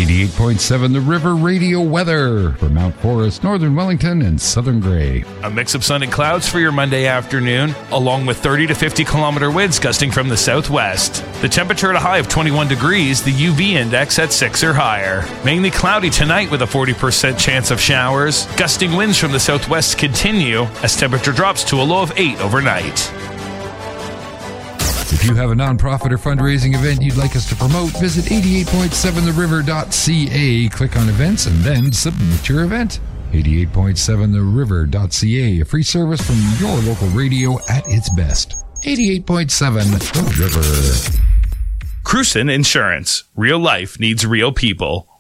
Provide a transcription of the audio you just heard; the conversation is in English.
88.7 The River Radio weather for Mount Forest, Northern Wellington, and Southern Grey. A mix of sun and clouds for your Monday afternoon, along with 30 to 50 kilometer winds gusting from the southwest. The temperature at a high of 21 degrees, the UV index at 6 or higher. Mainly cloudy tonight with a 40% chance of showers. Gusting winds from the southwest continue as temperature drops to a low of 8 overnight. If you have a nonprofit or fundraising event you'd like us to promote, visit 88.7theriver.ca, click on events, and then submit your event. 88.7theriver.ca, a free service from your local radio at its best. 88.7 The River. Cruson Insurance. Real life needs real people.